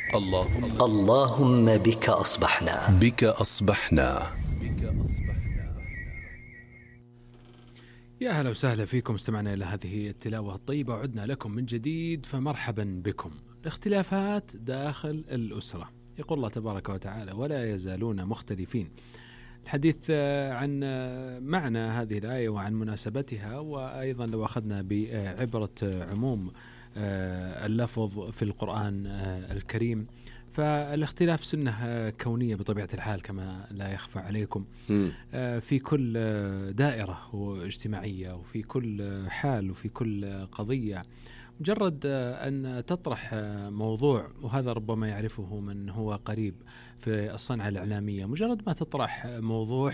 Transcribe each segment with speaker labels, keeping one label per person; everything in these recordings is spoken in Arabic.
Speaker 1: اللهم بك أصبحنا.
Speaker 2: بك أصبحنا.
Speaker 3: يا هلا وسهلا فيكم، استمعنا إلى هذه التلاوة الطيبة وعدنا لكم من جديد، فمرحبا بكم. الاختلافات داخل الأسرة، يقول الله تبارك وتعالى: ولا يزالون مختلفين. الحديث عن معنى هذه الآية وعن مناسبتها، وأيضا لو أخذنا بعبرة عموم اللفظ في القرآن الكريم، فالاختلاف سنة كونية بطبيعة الحال كما لا يخفى عليكم، في كل دائرة اجتماعية وفي كل حال وفي كل قضية. مجرد أن تطرح موضوع، وهذا ربما يعرفه من هو قريب في الصنعة الإعلامية، مجرد ما تطرح موضوع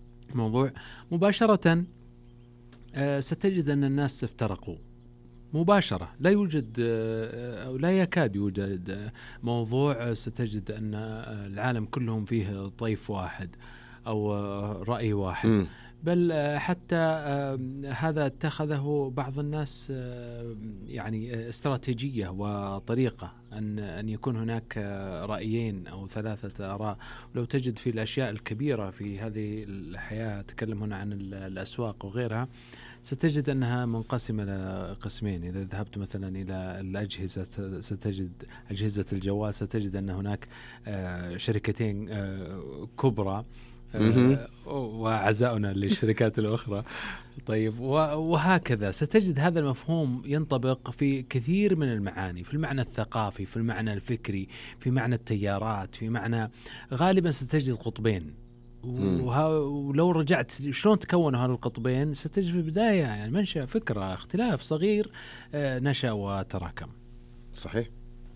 Speaker 3: مباشرة ستجد أن الناس افترقوا مباشرة. لا يوجد أو لا يكاد يوجد موضوع ستجد أن العالم كلهم فيه طيف واحد أو رأي واحد، بل حتى هذا اتخذه بعض الناس يعني استراتيجية وطريقة أن يكون هناك رأيين أو ثلاثة آراء. ولو تجد في الأشياء الكبيرة في هذه الحياة، أتكلم هنا عن الأسواق وغيرها، ستجد أنها منقسمة لقسمين. إذا ذهبت مثلا إلى الأجهزة ستجد أجهزة الجوال، ستجد أن هناك شركتين كبرى وعزاؤنا للشركات الأخرى. طيب، وهكذا ستجد هذا المفهوم ينطبق في كثير من المعاني، في المعنى الثقافي، في المعنى الفكري، في معنى التيارات، في معنى غالبا ستجد قطبين. ولو رجعت شلون تكونوا هذه القطبين، ستجد في البداية يعني منشأ فكرة اختلاف صغير نشأ وتراكم.
Speaker 4: صحيح.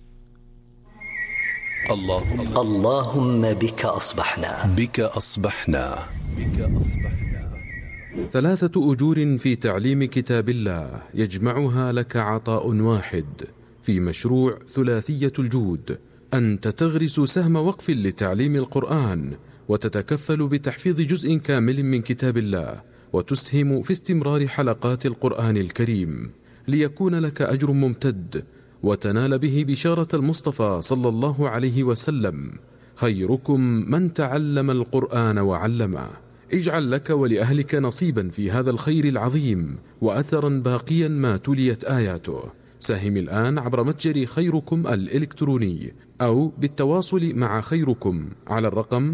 Speaker 1: اللهم بك أصبحنا.
Speaker 2: بك أصبحنا. بك أصبحنا.
Speaker 5: 3 أجور في تعليم كتاب الله يجمعها لك عطاء واحد في مشروع ثلاثية الجود. أنت تغرس سهم وقف لتعليم القرآن، وتتكفل بتحفيظ جزء كامل من كتاب الله، وتسهم في استمرار حلقات القرآن الكريم، ليكون لك أجر ممتد وتنال به بشارة المصطفى صلى الله عليه وسلم: خيركم من تعلم القرآن وعلمه. اجعل لك ولأهلك نصيبا في هذا الخير العظيم وأثرا باقيا ما تليت آياته. ساهم الآن عبر متجر خيركم الإلكتروني، أو بالتواصل مع خيركم على الرقم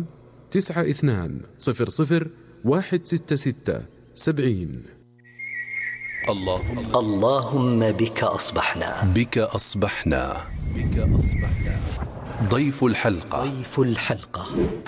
Speaker 5: 9200 166 70.
Speaker 1: اللهم بك أصبحنا.
Speaker 2: بك أصبحنا. بك أصبحنا. ضيف الحلقة.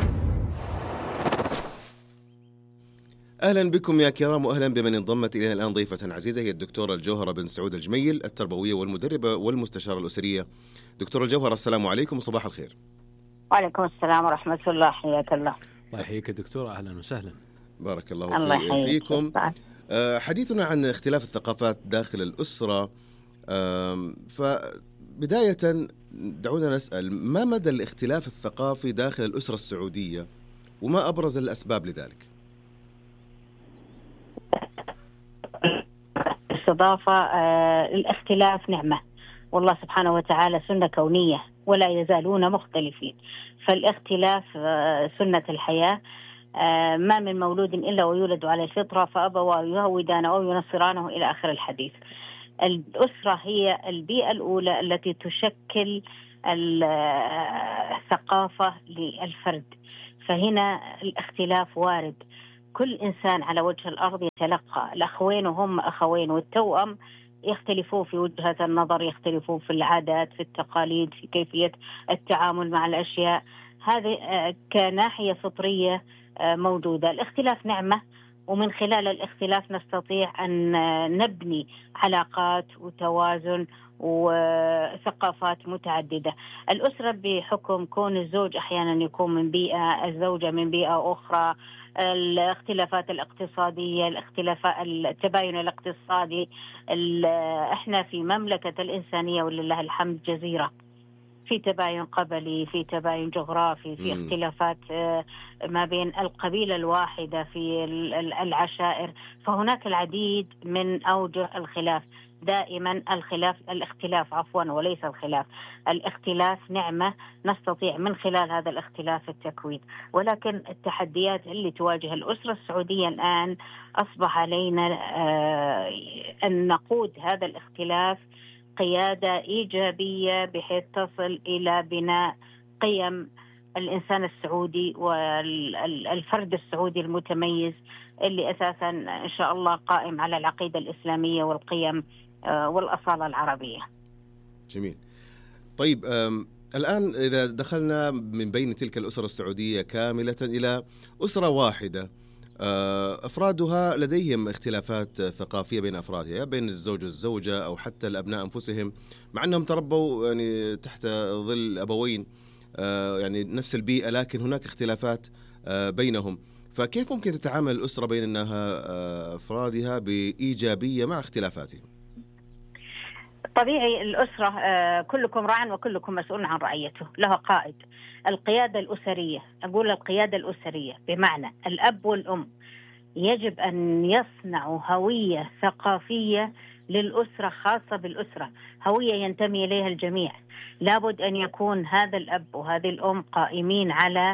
Speaker 4: أهلا بكم يا كرام، وأهلا بمن انضمت إلينا الآن ضيفة عزيزة، هي الدكتورة الجوهرة بن سعود الجميل، التربوية والمدربة والمستشارة الأسرية. دكتورة الجوهرة، السلام عليكم وصباح الخير.
Speaker 6: وعليكم السلام ورحمة الله، حياك الله.
Speaker 3: الله يحييك دكتورة، أهلا وسهلا.
Speaker 4: بارك الله فيكم. حديثنا عن اختلاف الثقافات داخل الأسرة. فبداية دعونا نسأل: ما مدى الاختلاف الثقافي داخل الأسرة السعودية، وما أبرز الأسباب لذلك؟
Speaker 6: استضافة الاختلاف نعمة، والله سبحانه وتعالى سنة كونية، ولا يزالون مختلفين. فالاختلاف سنة الحياة. ما من مولود إلا ويولد على الفطرة، فأبواه يهودانه أو ينصرانه إلى آخر الحديث. الأسرة هي البيئة الأولى التي تشكل الثقافة للفرد، فهنا الاختلاف وارد. كل إنسان على وجه الأرض يتلقى، الأخوين وهم أخوين والتوأم يختلفوا في وجهة النظر، يختلفوا في العادات، في التقاليد، في كيفية التعامل مع الأشياء. هذه كناحية فطرية موجودة. الاختلاف نعمة، ومن خلال الاختلاف نستطيع أن نبني علاقات وتوازن وثقافات متعددة. الأسرة بحكم كون الزوج أحيانا يكون من بيئة، الزوجة من بيئة أخرى، الاختلافات الاقتصادية، التباين الاقتصادي. احنا في مملكة الإنسانية ولله الحمد جزيرة، في تباين قبلي، في تباين جغرافي، في اختلافات ما بين القبيلة الواحدة، في العشائر. فهناك العديد من أوجه الخلاف. دائما الاختلاف وليس الخلاف. الاختلاف نعمة نستطيع من خلال هذا الاختلاف التكوين، ولكن التحديات اللي تواجه الأسرة السعودية الآن أصبح علينا أن نقود هذا الاختلاف قيادة إيجابية بحيث تصل إلى بناء قيم الإنسان السعودي والفرد السعودي المتميز اللي أساسا إن شاء الله قائم على العقيدة الإسلامية والقيم والأصالة العربية.
Speaker 4: جميل. طيب الآن إذا دخلنا من بين تلك الأسرة السعودية كاملة إلى أسرة واحدة أفرادها لديهم اختلافات ثقافية بين أفرادها، بين الزوج والزوجة أو حتى الأبناء أنفسهم، مع أنهم تربوا يعني تحت ظل أبوين يعني نفس البيئة، لكن هناك اختلافات بينهم. فكيف ممكن تتعامل الأسرة بين أنها أفرادها بإيجابية مع اختلافاتهم؟
Speaker 6: طبيعي الأسرة كلكم راع وكلكم مسؤول عن رعيته، لها قائد. القيادة الأسرية، أقول القيادة الأسرية بمعنى الأب والأم يجب أن يصنعوا هوية ثقافية للأسرة، خاصة بالأسرة، هوية ينتمي إليها الجميع. لابد أن يكون هذا الأب وهذه الأم قائمين على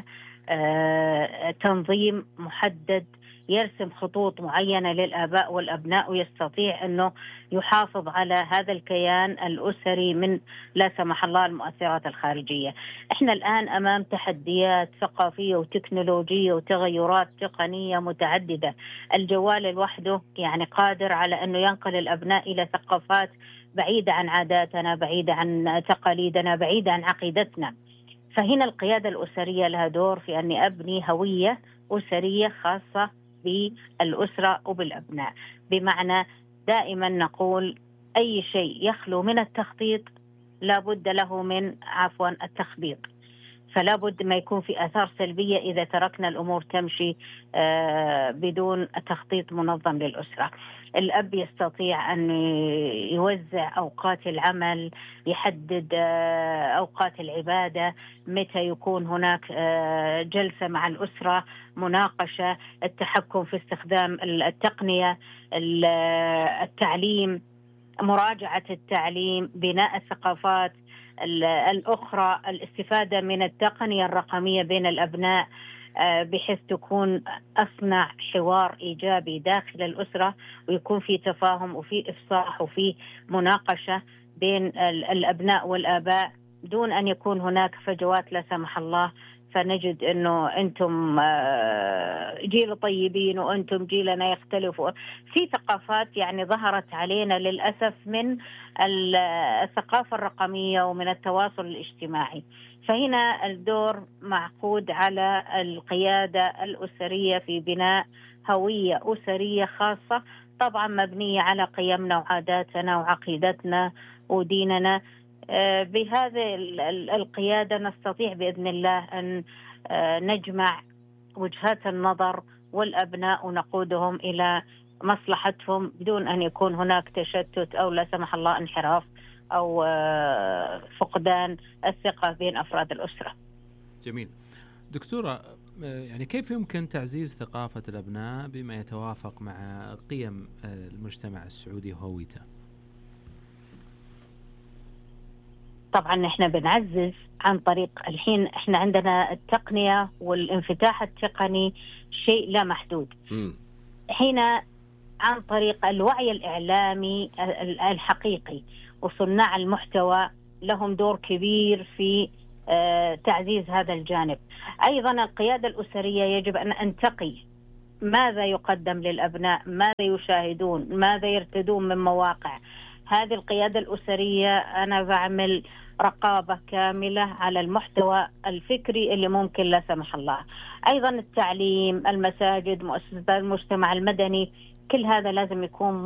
Speaker 6: تنظيم محدد يرسم خطوط معينة للآباء والأبناء، ويستطيع أنه يحافظ على هذا الكيان الأسري من لا سمح الله المؤثرات الخارجية. إحنا الآن أمام تحديات ثقافية وتكنولوجية وتغيرات تقنية متعددة. الجوال لوحده يعني قادر على أنه ينقل الأبناء إلى ثقافات بعيدة عن عاداتنا، بعيدة عن تقاليدنا، بعيدة عن عقيدتنا. فهنا القيادة الأسرية لها دور في أن أبني هوية أسرية خاصة بالأسرة وبالأبناء. بمعنى دائما نقول أي شيء يخلو من التخطيط لابد له من التخبيط، فلا بد ما يكون في آثار سلبية إذا تركنا الأمور تمشي بدون تخطيط منظم للأسرة. الأب يستطيع أن يوزع أوقات العمل، يحدد أوقات العبادة، متى يكون هناك جلسة مع الأسرة، مناقشة، التحكم في استخدام التقنية، التعليم، مراجعة التعليم، بناء الثقافات الأخرى، الاستفادة من التقنية الرقمية بين الأبناء بحيث تكون أصنع حوار إيجابي داخل الأسرة، ويكون في تفاهم وفي إفصاح وفي مناقشة بين الأبناء والآباء دون أن يكون هناك فجوات لا سمح الله. فنجد أنه أنتم جيل طيبين وأنتم جيلنا يختلفوا. في ثقافات يعني ظهرت علينا للأسف من الثقافة الرقمية ومن التواصل الاجتماعي. فهنا الدور معقود على القيادة الأسرية في بناء هوية أسرية خاصة، طبعا مبنية على قيمنا وعاداتنا وعقيدتنا وديننا. بهذه القيادة نستطيع بإذن الله أن نجمع وجهات النظر والأبناء ونقودهم إلى مصلحتهم بدون أن يكون هناك تشتت أو لا سمح الله انحراف أو فقدان الثقة بين أفراد الأسرة.
Speaker 3: جميل. دكتورة، يعني كيف يمكن تعزيز ثقافة الأبناء بما يتوافق مع قيم المجتمع السعودي وهويته؟
Speaker 6: طبعا احنا بنعزز عن طريق الحين احنا عندنا التقنية والانفتاح التقني شيء لا محدود. حين عن طريق الوعي الإعلامي الحقيقي وصناع المحتوى لهم دور كبير في تعزيز هذا الجانب. أيضا القيادة الأسرية يجب أن أنتقي ماذا يقدم للأبناء، ماذا يشاهدون، ماذا يرتدون من مواقع. هذه القيادة الأسرية أنا بعمل رقابة كاملة على المحتوى الفكري اللي ممكن لا سمح الله. أيضا التعليم، المساجد، مؤسسات المجتمع المدني، كل هذا لازم يكون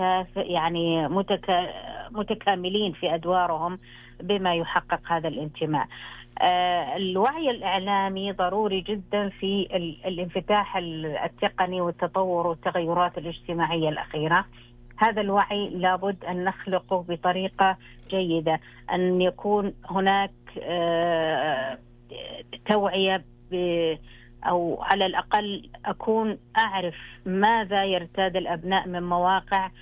Speaker 6: متكاملين في أدوارهم بما يحقق هذا الانتماء. الوعي الإعلامي ضروري جدا في الانفتاح التقني والتطور والتغيرات الاجتماعية الأخيرة. هذا الوعي لابد أن نخلقه بطريقة جيدة، أن يكون هناك توعية أو على الأقل أكون أعرف ماذا يرتاد الأبناء من مواقع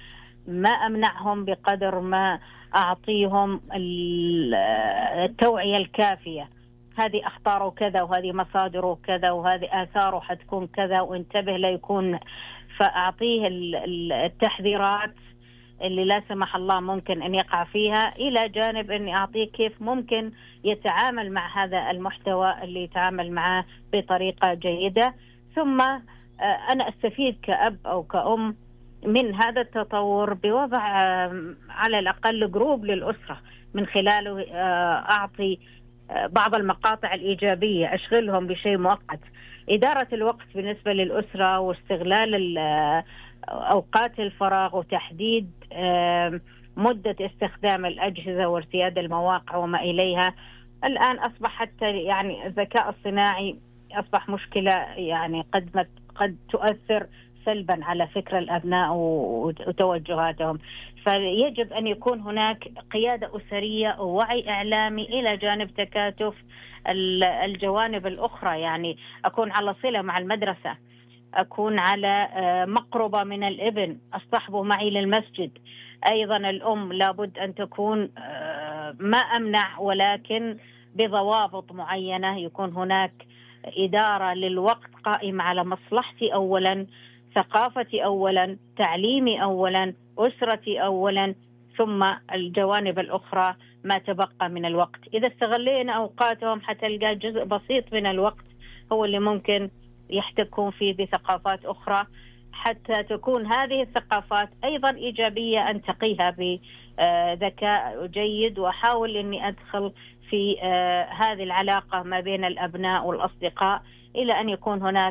Speaker 6: ما أمنعهم بقدر ما أعطيهم التوعية الكافية. هذه أخطاره كذا، وهذه مصادره كذا، وهذه آثاره حتكون كذا، وانتبه لا يكون. فأعطيه التحذيرات اللي لا سمح الله ممكن أن يقع فيها، إلى جانب أني أعطيه كيف ممكن يتعامل مع هذا المحتوى اللي يتعامل معه بطريقة جيدة. ثم أنا أستفيد كأب أو كأم من هذا التطور بوضع على الأقل جروب للأسرة، من خلاله أعطي بعض المقاطع الإيجابية، أشغلهم بشيء مؤقت. إدارة الوقت بالنسبة للأسرة واستغلال أوقات الفراغ وتحديد مدة استخدام الأجهزة وارتياد المواقع وما إليها. الآن أصبح حتى يعني الذكاء الصناعي أصبح مشكلة، يعني قد تؤثر سلبا على فكر الأبناء وتوجهاتهم. فيجب أن يكون هناك قيادة أسرية ووعي إعلامي إلى جانب تكاتف الجوانب الأخرى. يعني أكون على صلة مع المدرسة، أكون على مقربة من الابن، أصطحبه معي للمسجد. أيضا الأم لابد أن تكون ما أمنع، ولكن بضوابط معينة. يكون هناك إدارة للوقت قائمة على مصلحتي أولا، ثقافتي أولا، تعليمي أولا، أسرتي أولا، ثم الجوانب الأخرى ما تبقى من الوقت. إذا استغلينا أوقاتهم حتلقى جزء بسيط من الوقت هو اللي ممكن يحتكون فيه بثقافات أخرى، حتى تكون هذه الثقافات أيضا إيجابية، أنتقيها بذكاء جيد، وأحاول أني أدخل في هذه العلاقة ما بين الأبناء والأصدقاء، إلى أن يكون هناك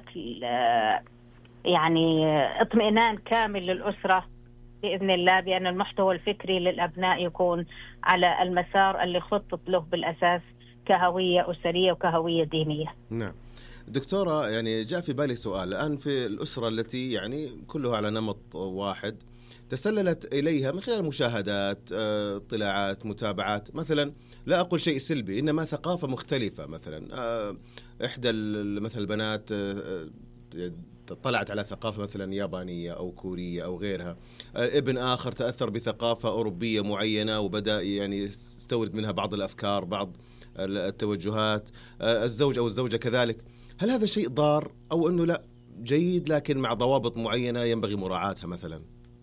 Speaker 6: يعني اطمئنان كامل للأسرة بإذن الله، بأن المحتوى الفكري للأبناء يكون على المسار اللي خطط له بالأساس كهوية أسرية وكهوية دينية.
Speaker 4: نعم دكتورة، يعني جاء في بالي سؤال الآن. في الأسرة التي يعني كلها على نمط واحد، تسللت إليها من خلال مشاهدات، اطلاعات، متابعات، مثلا لا أقول شيء سلبي، إنما ثقافة مختلفة. مثلا إحدى مثل البنات طلعت على ثقافة مثلا يابانية أو كورية أو غيرها، ابن آخر تأثر بثقافة أوروبية معينة وبدأ يعني يستورد منها بعض الأفكار، بعض التوجهات، الزوج أو الزوجة كذلك. هل هذا شيء ضار أو أنه لا جيد لكن مع ضوابط معينة ينبغي مراعاتها مثلا؟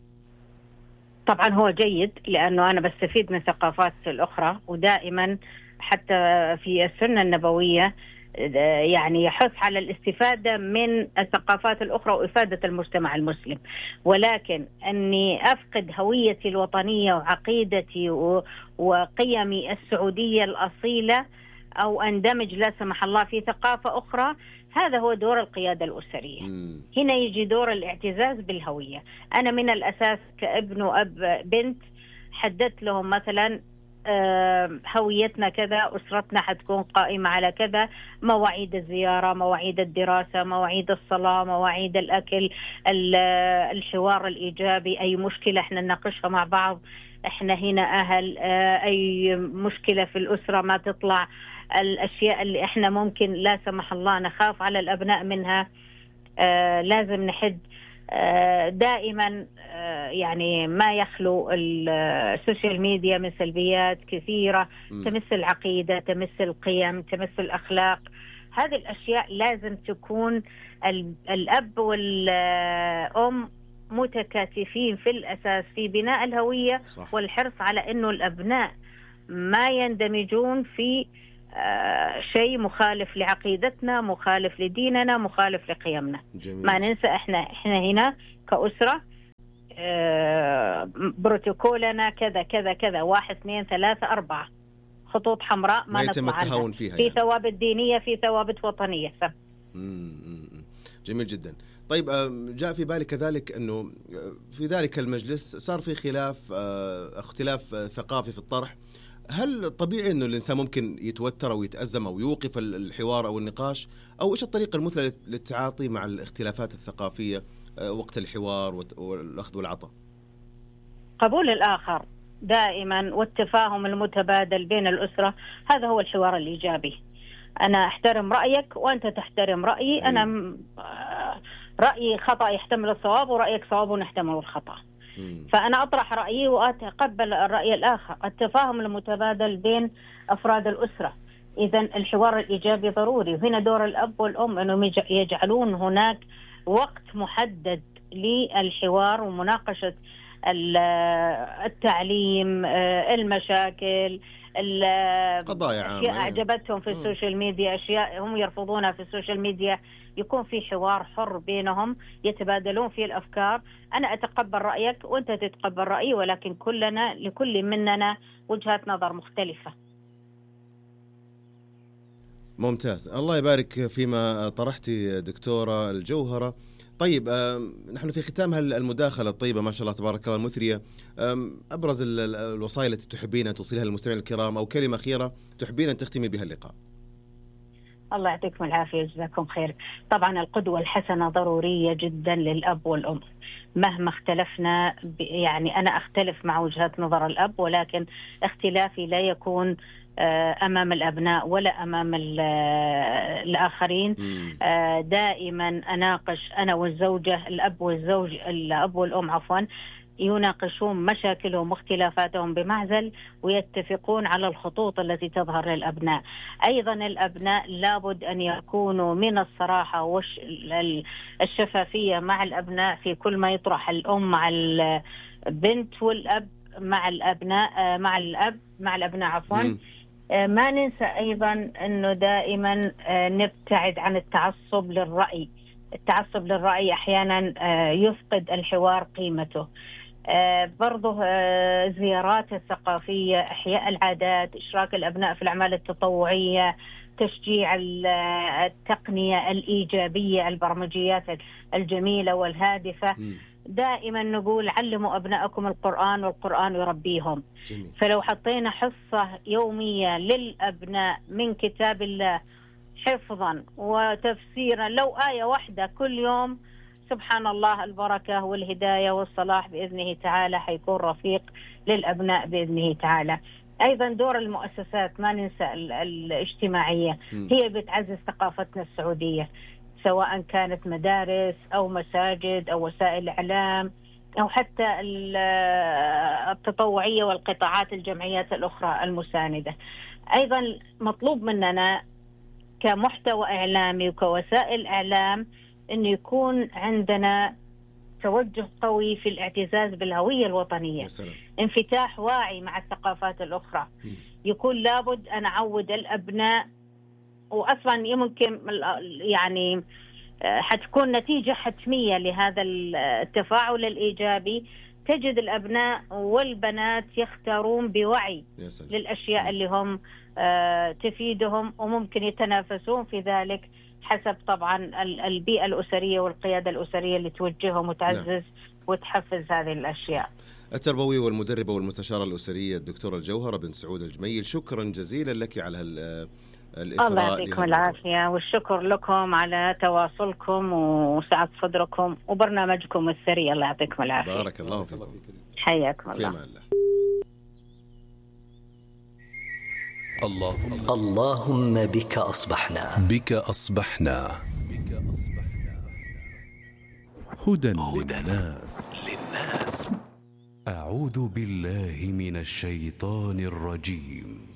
Speaker 6: طبعا هو جيد، لأنه أنا بستفيد من ثقافات الأخرى، ودائما حتى في السنة النبوية يعني يحث على الاستفادة من الثقافات الأخرى وإفادة المجتمع المسلم. ولكن أني أفقد هويتي الوطنية وعقيدتي وقيمي السعودية الأصيلة، أو أندمج لا سمح الله في ثقافة أخرى، هذا هو دور القيادة الأسرية. هنا يجي دور الاعتزاز بالهوية. أنا من الأساس كابن وأب بنت حددت لهم مثلا هويتنا كذا، أسرتنا حتكون قائمة على كذا، مواعيد الزيارة، مواعيد الدراسة، مواعيد الصلاة، مواعيد الأكل، الحوار الإيجابي، أي مشكلة احنا نناقشها مع بعض، احنا هنا أهل، أي مشكلة في الأسرة ما تطلع، الأشياء اللي احنا ممكن لا سمح الله نخاف على الأبناء منها لازم نحد. دائما يعني ما يخلو السوشيال ميديا من سلبيات كثيرة تمس العقيدة، تمس القيم، تمس الأخلاق. هذه الأشياء لازم تكون الأب والأم متكاتفين في الأساس في بناء الهوية. صح. والحرص على أنه الأبناء ما يندمجون في شيء مخالف لعقيدتنا، مخالف لديننا، مخالف لقيمنا. جميل. ما ننسى احنا هنا كأسرة بروتوكولنا كذا كذا كذا، 1 2 3 4 خطوط حمراء ما نطلع عنها، في يعني ثوابت دينية، في ثوابت وطنية.
Speaker 4: جميل جدا. طيب جاء في بالي كذلك أنه في ذلك المجلس صار في اختلاف ثقافي في الطرح. هل طبيعي أنه الإنسان ممكن يتوتر أو يتأزم أو يوقف الحوار أو النقاش، أو إيش الطريقة المثلى للتعاطي مع الاختلافات الثقافية وقت الحوار والأخذ والعطاء؟
Speaker 6: قبول الآخر دائما والتفاهم المتبادل بين الأسرة، هذا هو الحوار الإيجابي. أنا أحترم رأيك وأنت تحترم رأيي. أنا رأيي خطأ يحتمل الصواب، ورأيك صواب ونحتمل الخطأ. فأنا أطرح رأيي وأتقبل الرأي الآخر. التفاهم المتبادل بين أفراد الأسرة، إذا الحوار الإيجابي ضروري. وهنا دور الأب والأم أنهم يجعلون هناك وقت محدد للحوار ومناقشة التعليم، المشاكل،
Speaker 4: قضايا
Speaker 6: أشياء أعجبتهم في السوشيال ميديا، أشياء هم يرفضونها في السوشيال ميديا. يكون في حوار حر بينهم يتبادلون فيه الأفكار. أنا أتقبل رأيك وأنت تتقبل رأيي، ولكن لكل مننا وجهات نظر مختلفة.
Speaker 4: ممتاز، الله يبارك فيما طرحتي دكتورة الجوهرة. طيب نحن في ختام المداخلة الطيبة ما شاء الله تبارك الله المثرية، أبرز الوصايا التي تحبين أن توصلها للمستمعين الكرام، أو كلمة أخيرة تحبين أن تختمي بها اللقاء؟
Speaker 6: الله يعطيكم العافية وجزاكم خير. طبعا القدوة الحسنة ضرورية جدا للأب والأم مهما اختلفنا. يعني أنا أختلف مع وجهات نظر الأب، ولكن اختلافي لا يكون أمام الأبناء ولا أمام الآخرين. دائما أناقش أنا والزوجة، الأب والأم عفوا، يناقشون مشاكلهم واختلافاتهم بمعزل ويتفقون على الخطوط التي تظهر للأبناء. أيضا الأبناء لابد أن يكونوا من الصراحة والشفافية مع الأبناء في كل ما يطرح. الأم مع البنت والأب مع الأبناء مع الأبناء عفوا. ما ننسى أيضا أنه دائما نبتعد عن التعصب للرأي. التعصب للرأي أحيانا يفقد الحوار قيمته. برضه زيارات الثقافية، إحياء العادات، إشراك الأبناء في الأعمال التطوعية، تشجيع التقنية الإيجابية، البرمجيات الجميلة والهادفة. دائما نقول علموا أبنائكم القرآن والقرآن يربيهم.
Speaker 4: جميل.
Speaker 6: فلو حطينا حصة يومية للأبناء من كتاب الله حفظا وتفسيرا، لو آية واحدة كل يوم، سبحان الله، البركة والهداية والصلاح بإذنه تعالى حيكون رفيق للأبناء بإذنه تعالى. أيضا دور المؤسسات ما ننسى الاجتماعية، هي بتعزز ثقافتنا السعودية، سواء كانت مدارس أو مساجد أو وسائل إعلام أو حتى التطوعية والقطاعات الجمعيات الأخرى المساندة. أيضا مطلوب مننا كمحتوى إعلامي وكوسائل إعلام أن يكون عندنا توجه قوي في الاعتزاز بالهوية الوطنية، انفتاح واعي مع الثقافات الأخرى. يكون لابد أن أعود الأبناء، وأصلا يمكن يعني حتكون نتيجة حتمية لهذا التفاعل الإيجابي. تجد الأبناء والبنات يختارون بوعي للأشياء اللي هم تفيدهم، وممكن يتنافسون في ذلك حسب طبعا البيئة الأسرية والقيادة الأسرية اللي توجههم وتعزز وتحفز هذه الأشياء.
Speaker 4: التربوي والمدربة والمستشارة الأسرية الدكتورة الجوهرة بنت سعود الجميل، شكرا جزيلا لك على الإثراء.
Speaker 6: الله يعطيكم العافية والشكر لكم على تواصلكم وسعة صدركم وبرنامجكم الثري. الله يعطيكم العافية.
Speaker 4: بارك الله فيكم.
Speaker 6: حياكم الله.
Speaker 1: اللهم بك أصبحنا.
Speaker 2: بك أصبحنا.
Speaker 5: هدى للناس.
Speaker 7: أعوذ بالله من الشيطان الرجيم.